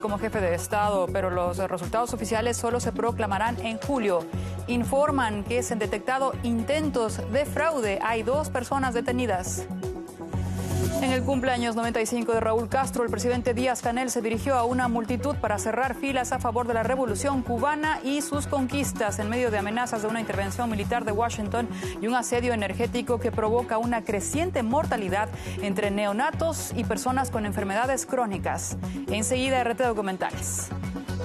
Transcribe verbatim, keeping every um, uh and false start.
como jefe de Estado, pero los resultados oficiales solo se proclamarán en julio. Informan que se han detectado intentos de fraude. Hay dos personas detenidas. En el cumpleaños noventa y cinco de Raúl Castro, el presidente Díaz-Canel se dirigió a una multitud para cerrar filas a favor de la revolución cubana y sus conquistas en medio de amenazas de una intervención militar de Washington y un asedio energético que provoca una creciente mortalidad entre neonatos y personas con enfermedades crónicas. Enseguida, R T Documentales.